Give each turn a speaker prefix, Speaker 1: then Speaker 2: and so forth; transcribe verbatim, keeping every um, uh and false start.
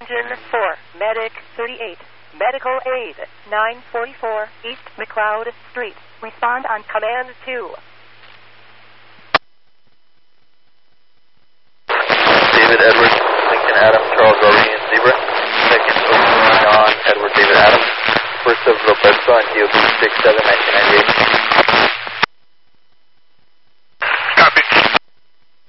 Speaker 1: Engine four, Medic thirty-eight, Medical Aid nine forty-four East McLeod Street. Respond on Command two.
Speaker 2: David Edward, Lincoln Adam, Charles Darwinian Zebra. Second overrun on Edward David Adams. First of Roberto on G O B six seven nineteen ninety-eight.